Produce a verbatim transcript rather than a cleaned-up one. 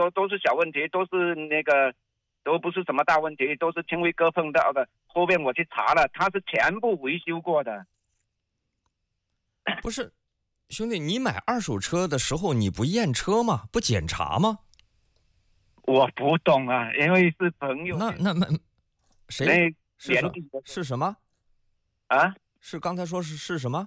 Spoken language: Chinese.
说都是小问题，都是那个都不是什么大问题，都是轻微割碰到的。后面我去查了，他是全部维修过的。 不是，兄弟，你买二手车的时候你不验车吗？不检查吗？ 我不懂啊，因为是朋友。 那那那谁？ 那是什年底的是什么？ 啊？ 是刚才说是是什么？